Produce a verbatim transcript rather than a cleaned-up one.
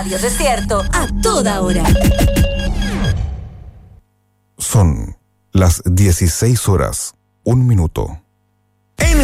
Radio Desierto a toda hora. Son las dieciséis horas, un minuto.